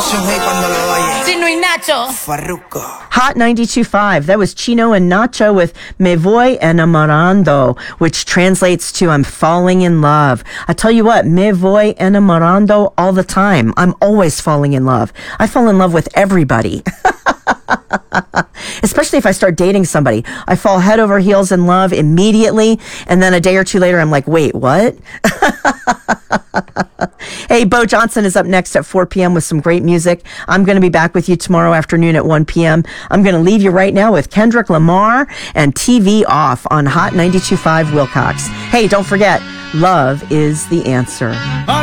Chino y Nacho. Farruko. Hot 92.5. That was Chino and Nacho with Me Voy Enamorando, which translates to I'm falling in love. I tell you what, Me Voy Enamorando all the time. I'm always falling in love. I fall in love with everybody. Especially if I start dating somebody. I fall head over heels in love immediately, and then a day or two later, I'm like, wait, what? Hey, Bo Johnson is up next at 4 p.m. with some great music. I'm going to be back with you tomorrow afternoon at 1 p.m. I'm going to leave you right now with Kendrick Lamar and TV Off on Hot 92.5 Wilcox. Hey, don't forget, love is the answer.